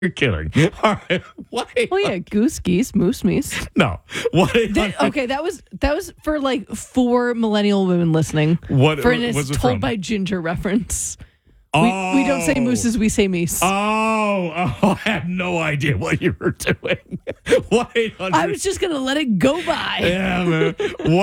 You're kidding. All right. What? Well, yeah, goose, geese, moose, meese. No. What? Okay, that was for like 4 millennial women listening. What for an was it Told from? by Ginger reference. Oh. We don't say mooses, we say meese. Oh, I had no idea what you were doing. 1-800. I was just gonna let it go by. Yeah, man.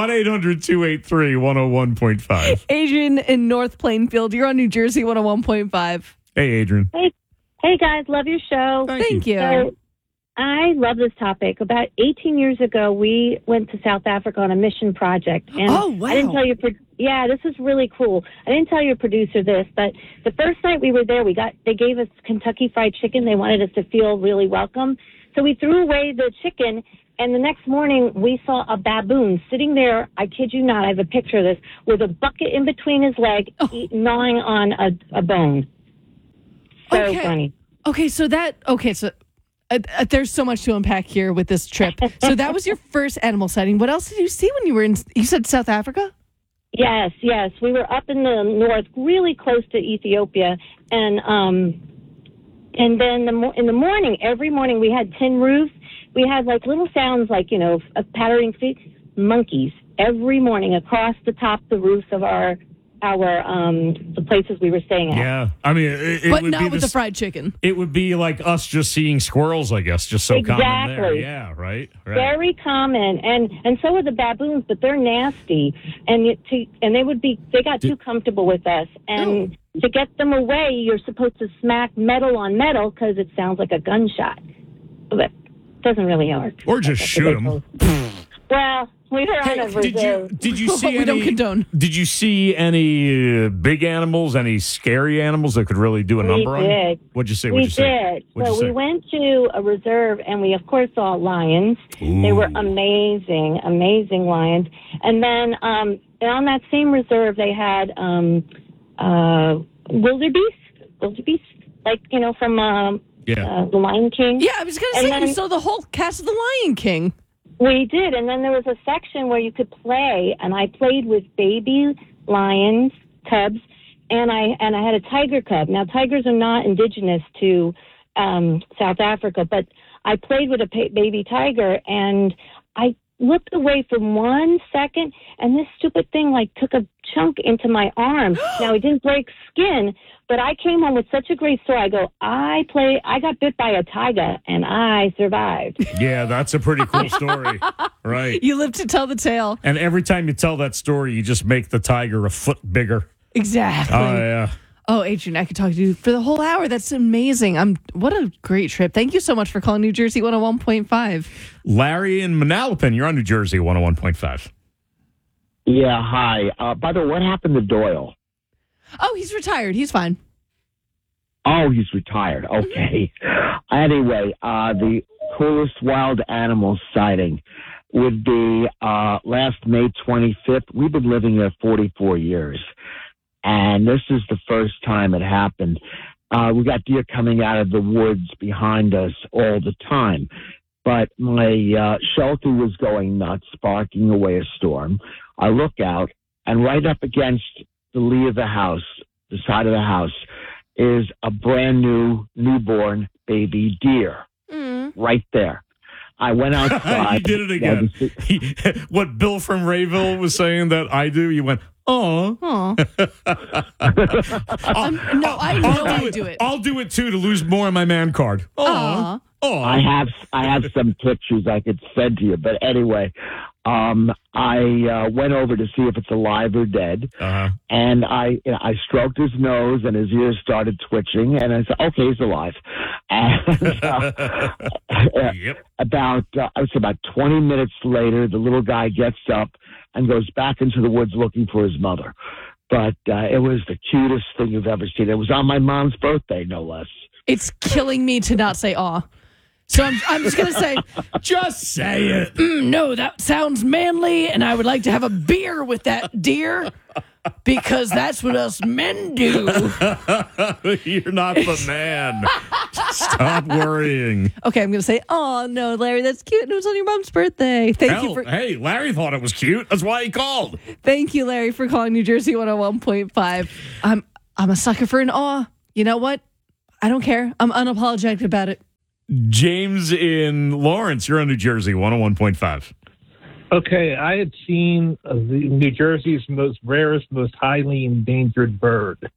1-800-283-101.5. Adrian in North Plainfield, you're on New Jersey 101.5. Hey, Adrian. Hey guys, love your show. Thank you. So, I love this topic. About 18 years ago, we went to South Africa on a mission project. And Oh, wow. I didn't tell you. Yeah, this is really cool. I didn't tell your producer this, but the first night we were there, they gave us Kentucky Fried Chicken. They wanted us to feel really welcome. So we threw away the chicken, and the next morning we saw a baboon sitting there. I kid you not, I have a picture of this, with a bucket in between his leg, gnawing on a bone. So funny. So there's so much to unpack here with this trip. So that was your first animal sighting. What else did you see when you were you said South Africa? Yes. We were up in the north, really close to Ethiopia. And then in the morning, every morning we had tin roofs. We had like little sounds like, of pattering feet, monkeys every morning across the top of the roofs of the places we were staying at. Yeah. I mean, it But would not be with the fried chicken. It would be like us just seeing squirrels, I guess, just so common there. Exactly. Yeah, right. Very common, and so are the baboons, but they're nasty, and they got too comfortable with us, and to get them away, you're supposed to smack metal on metal because it sounds like a gunshot, but it doesn't really work. Or just shoot them. Well, we were on a reserve. Did you see We don't condone. Did you see any big animals, any scary animals that could really do a number on you? We did. What'd you say? We did. So we went to a reserve, and we, of course, saw lions. Ooh. They were amazing, amazing lions. And then on that same reserve, they had wildebeest, like, from The Lion King. Yeah, I was going to say, you saw the whole cast of The Lion King. We did, and then there was a section where you could play, and I played with baby lions, cubs, and I had a tiger cub. Now, tigers are not indigenous to South Africa, but I played with a baby tiger, and I looked away for 1 second, and this stupid thing took a chunk into my arm. Now, it didn't break skin, but I came home with such a great story. I go, I got bit by a tiger, and I survived. Yeah, that's a pretty cool story. Right. You live to tell the tale. And every time you tell that story, you just make the tiger a foot bigger. Exactly. Oh, yeah. Oh, Adrian, I could talk to you for the whole hour. That's amazing. What a great trip. Thank you so much for calling New Jersey 101.5. Larry in Manalapan, you're on New Jersey 101.5. Yeah, hi. By the way, what happened to Doyle? Oh, he's retired. He's fine. Oh, he's retired. Okay. Anyway, the coolest wild animal sighting would be last May 25th. We've been living there 44 years, and this is the first time it happened. We got deer coming out of the woods behind us all the time, but my shelter was going nuts, barking away a storm. I look out, and right up against the lee of the house, the side of the house, is a brand new newborn baby deer right there. I went outside. You did it again. What Bill from Rayville was saying that I do, you went, oh. No, I know I do it. I'll do it too to lose more on my man card. Oh. I have some pictures I could send to you, but anyway, I went over to see if it's alive or dead, and I stroked his nose, and his ears started twitching, and I said, "Okay, he's alive." And Yep. About 20 minutes later, the little guy gets up and goes back into the woods looking for his mother. But it was the cutest thing you've ever seen. It was on my mom's birthday, no less. It's killing me to not say aw. So I'm just going to say, Just say it. No, that sounds manly, and I would like to have a beer with that deer, because that's what us men do. You're not the man. Stop worrying. Okay, I'm going to say, oh, no, Larry, that's cute, and it was on your mom's birthday. Hey, Larry thought it was cute. That's why he called. Thank you, Larry, for calling New Jersey 101.5. I'm a sucker for an awe. You know what? I don't care. I'm unapologetic about it. James in Lawrence, you're on New Jersey, 101.5. Okay, I had seen New Jersey's most rarest, most highly endangered bird.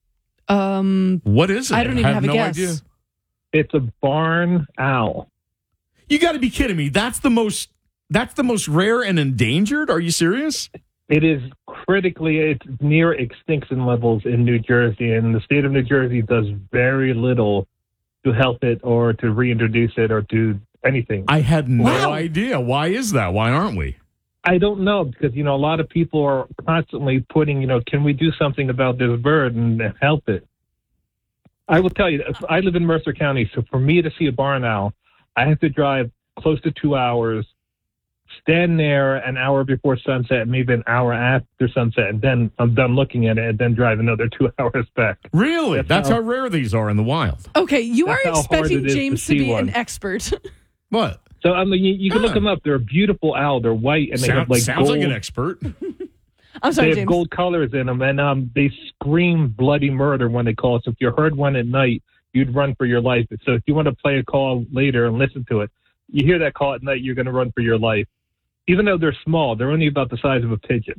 What is it? I don't even have a no guess. idea. It's a barn owl. You got to be kidding me. That's the most rare and endangered? Are you serious? It is it's near extinction levels in New Jersey, and the state of New Jersey does very little to help it or to reintroduce it or to anything. I had no Wow. idea. Why is that? Why aren't we? I don't know because, a lot of people are constantly putting, can we do something about this bird and help it? I will tell you, I live in Mercer County, so for me to see a barn owl, I have to drive close to 2 hours, stand there an hour before sunset, maybe an hour after sunset, and then I'm done looking at it, and then drive another 2 hours back. Really? That's how rare these are in the wild. Okay, you That's are how hard expecting it is to James to see be one. an expert. What? So you can look them up. They're a beautiful owl. They're white, and they have Sounds gold. like an expert. I'm sorry, They have James. gold colors in them, and they scream bloody murder when they call. So if you heard one at night, you'd run for your life. So if you want to play a call later and listen to it, you hear that call at night, you're going to run for your life. Even though they're small, they're only about the size of a pigeon.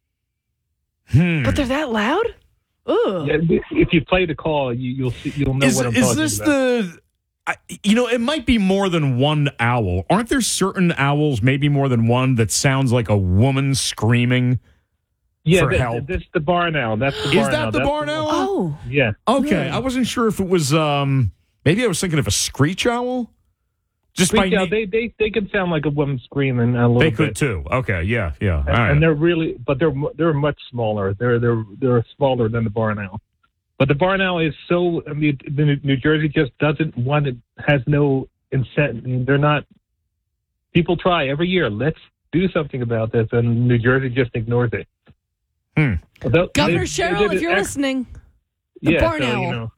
But they're that loud? Ugh. Yeah, if you play the call, you'll know what I'm talking Is this about. it might be more than one owl. Aren't there certain owls, maybe more than one, that sounds like a woman screaming for help? This the barn owl. That's the barn Is owl. that the That's barn owl? Oh. Yeah. Okay, I wasn't sure if it was. Maybe I was thinking of a screech owl. Just by Yeah, they can sound like a woman screaming a little they bit. could too. Okay, yeah. All right. And they're really, but they're much smaller. They're smaller than the barn owl. But the barn owl is so. I mean, New Jersey just doesn't want it. Has no incentive. I mean, they're not. People try every year. Let's do something about this, and New Jersey just ignores it. Although Governor they Cheryl, did if it you're listening, the yeah, barn so, owl.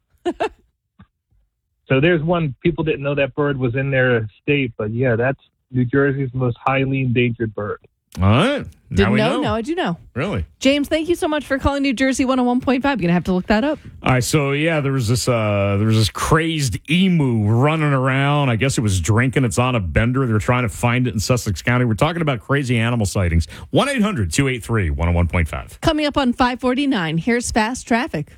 So there's one. People didn't know that bird was in their state, but yeah, that's New Jersey's most highly endangered bird. All right. Now Didn't we know? Now I do know. Really? James, thank you so much for calling New Jersey 101.5. You're going to have to look that up. All right, so yeah, there was this crazed emu running around. I guess it was drinking. It's on a bender. They're trying to find it in Sussex County. We're talking about crazy animal sightings. 1-800-283-101.5. Coming up on 549, here's Fast Traffic.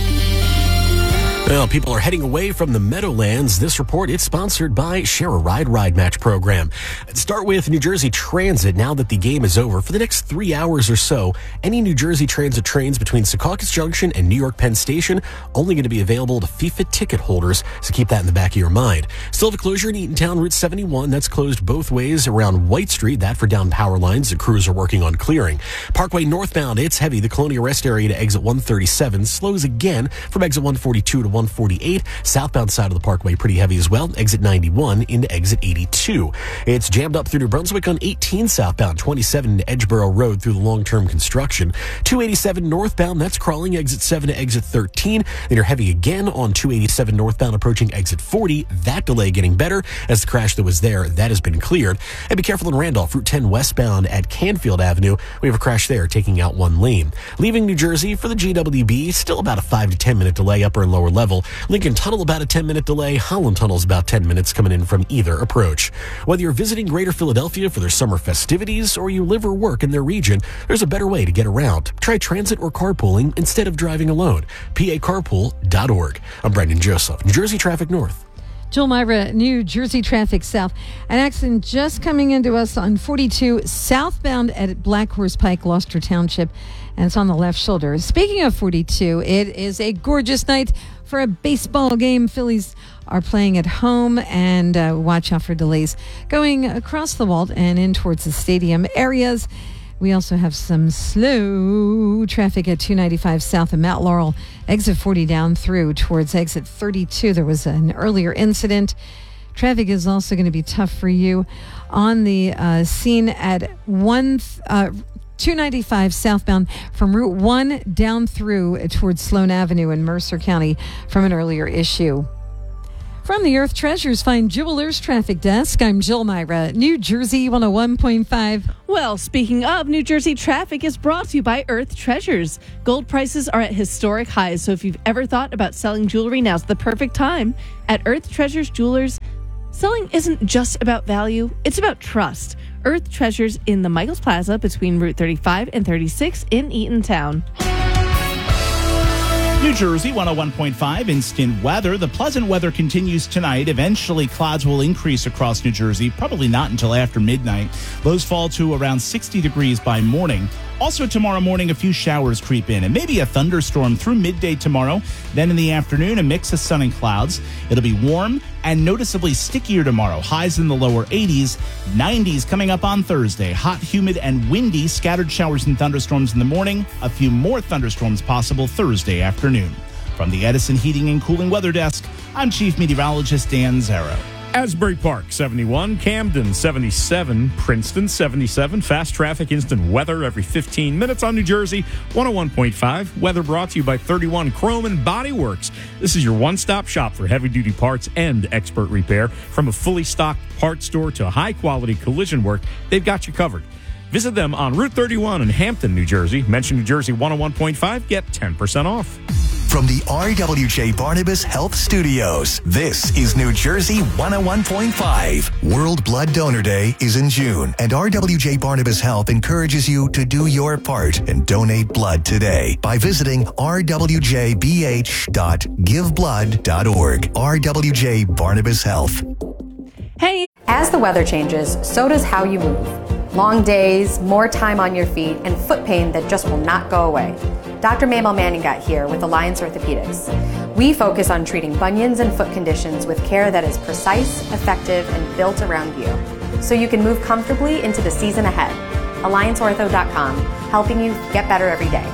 Well, people are heading away from the Meadowlands. This report, it's sponsored by Share a Ride Ride Match program. Let's start with New Jersey Transit. Now that the game is over, for the next 3 hours or so, any New Jersey Transit trains between Secaucus Junction and New York Penn Station only going to be available to FIFA ticket holders, so keep that in the back of your mind. Still have a closure in Eatontown, Route 71. That's closed both ways around White Street. That for down power lines. The crews are working on clearing. Parkway northbound, it's heavy. The Colonial Rest area to exit 137 slows again from exit 142 to 148. Southbound side of the Parkway pretty heavy as well. Exit 91 into exit 82. It's jammed up through New Brunswick on 18 southbound, 27 into Edgeboro Road through the long-term construction. 287 northbound, that's crawling exit 7 to exit 13. Then you're heavy again on 287 northbound approaching exit 40. That delay getting better as the crash that was there, that has been cleared. And be careful in Randolph, Route 10 westbound at Canfield Avenue. We have a crash there taking out one lane. Leaving New Jersey for the GWB, still about a 5 to 10 minute delay upper and lower level. Lincoln Tunnel about a 10-minute delay. Holland Tunnel's about 10 minutes coming in from either approach. Whether you're visiting Greater Philadelphia for their summer festivities or you live or work in their region, there's a better way to get around. Try transit or carpooling instead of driving alone. PACarpool.org. I'm Brendan Joseph, New Jersey Traffic North. Joel Myra, New Jersey Traffic South. An accident just coming into us on 42 southbound at Black Horse Pike, Gloucester Township, and it's on the left shoulder. Speaking of 42, it is a gorgeous night for a baseball game. Phillies are playing at home, and watch out for delays going across the Walt and in towards the stadium areas. We also have some slow traffic at 295 south of Mount Laurel, exit 40 down through towards exit 32. There was an earlier incident. Traffic is also going to be tough for you on the scene at 295 southbound from Route 1 down through towards Sloan Avenue in Mercer County from an earlier issue. From the Earth Treasures Fine Jewelers Traffic Desk, I'm Jill Myra, New Jersey 101.5. Well, speaking of, New Jersey traffic is brought to you by Earth Treasures. Gold prices are at historic highs, so if you've ever thought about selling jewelry, now's the perfect time. At Earth Treasures Jewelers, Selling isn't just about value, it's about trust. Earth Treasures in the Michaels Plaza between Route 35 and 36 in Eatontown. New Jersey 101.5 instant weather. The pleasant weather continues tonight. Eventually, clouds will increase across New Jersey, probably not until after midnight. Lows fall to around 60 degrees by morning. Also tomorrow morning, a few showers creep in and maybe a thunderstorm through midday tomorrow. Then in the afternoon, a mix of sun and clouds. It'll be warm and noticeably stickier tomorrow. Highs in the lower 80s, 90s coming up on Thursday. Hot, humid, and windy. Scattered showers and thunderstorms in the morning. A few more thunderstorms possible Thursday afternoon. From the Edison Heating and Cooling Weather Desk, I'm Chief Meteorologist Dan Zarrow. Asbury Park, 71. Camden, 77. Princeton, 77. Fast traffic, instant weather every 15 minutes on New Jersey. 101.5. Weather brought to you by 31 Chrome and Body Works. This is your one-stop shop for heavy-duty parts and expert repair. From a fully stocked parts store to high-quality collision work, they've got you covered. Visit them on Route 31 in Hampton, New Jersey. Mention New Jersey 101.5. Get 10% off. From the RWJ Barnabas Health Studios, this is New Jersey 101.5. World Blood Donor Day is in June, and RWJ Barnabas Health encourages you to do your part and donate blood today by visiting rwjbh.giveblood.org. RWJ Barnabas Health. Hey! As the weather changes, so does how you move. Long days, more time on your feet, and foot pain that just will not go away. Dr. Mabel Manning got here with Alliance Orthopedics. We focus on treating bunions and foot conditions with care that is precise, effective, and built around you, so you can move comfortably into the season ahead. AllianceOrtho.com, helping you get better every day.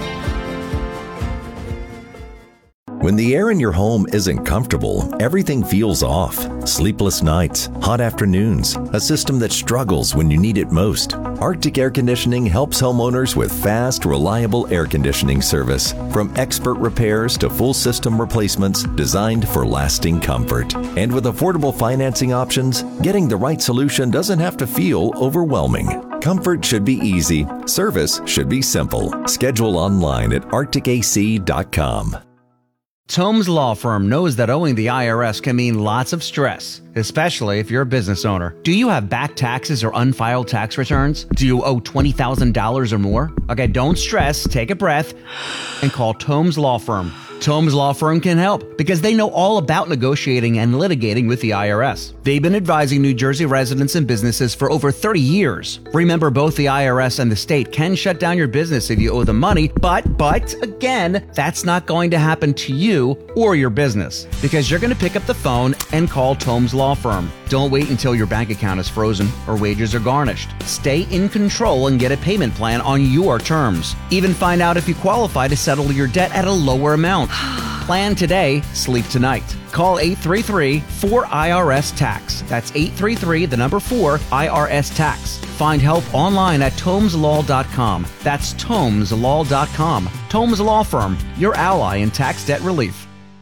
When the air in your home isn't comfortable, everything feels off. Sleepless nights, hot afternoons, a system that struggles when you need it most. Arctic Air Conditioning helps homeowners with fast, reliable air conditioning service. From expert repairs to full system replacements designed for lasting comfort. And with affordable financing options, getting the right solution doesn't have to feel overwhelming. Comfort should be easy. Service should be simple. Schedule online at arcticac.com. Tomes Law Firm knows that owing the IRS can mean lots of stress, especially if you're a business owner. Do you have back taxes or unfiled tax returns? Do you owe $20,000 or more? Okay, don't stress, take a breath, and call Tomes Law Firm. Tomes Law Firm can help because they know all about negotiating and litigating with the IRS. They've been advising New Jersey residents and businesses for over 30 years. Remember, both the IRS and the state can shut down your business if you owe them money, but again, that's not going to happen to you or your business because you're going to pick up the phone and call Tomes Law Firm. Don't wait until your bank account is frozen or wages are garnished. Stay in control and get a payment plan on your terms. Even find out if you qualify to settle your debt at a lower amount. Plan today, sleep tonight. Call 833-4IRS-TAX. That's 833-4IRS-TAX. Find help online at TomesLaw.com. That's TomesLaw.com. Tomes Law Firm, your ally in tax debt relief.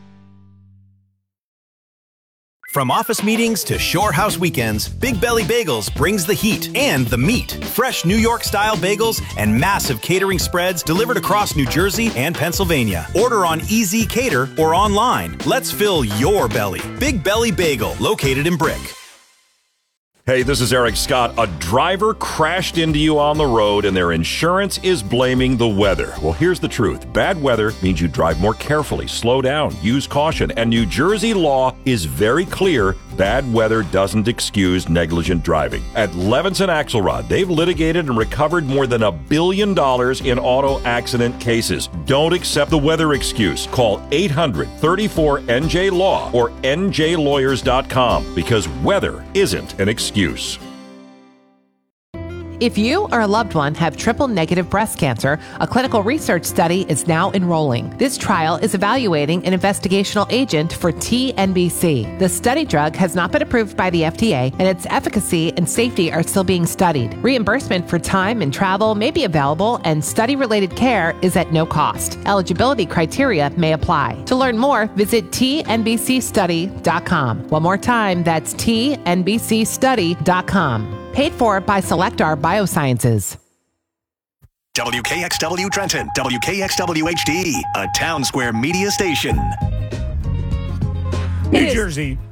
From office meetings to shore house weekends, Big Belly Bagels brings the heat and the meat. Fresh New York-style bagels and massive catering spreads delivered across New Jersey and Pennsylvania. Order on EZ Cater or online. Let's fill your belly. Big Belly Bagel, located in Brick. Hey, this is Eric Scott. A driver crashed into you on the road and their insurance is blaming the weather. Well, here's the truth. Bad weather means you drive more carefully, slow down, use caution. And New Jersey law is very clear. Bad weather doesn't excuse negligent driving. At Levinson Axelrod, they've litigated and recovered more than $1 billion in auto accident cases. Don't accept the weather excuse. Call 800-34-NJ-LAW or njlawyers.com because weather isn't an excuse. If you or a loved one have triple-negative breast cancer, a clinical research study is now enrolling. This trial is evaluating an investigational agent for TNBC. The study drug has not been approved by the FDA, and its efficacy and safety are still being studied. Reimbursement for time and travel may be available, and study-related care is at no cost. Eligibility criteria may apply. To learn more, visit tnbcstudy.com. One more time, that's tnbcstudy.com. Paid for by Selectar Biosciences. WKXW Trenton, WKXW HD, a Town Square media station. New Jersey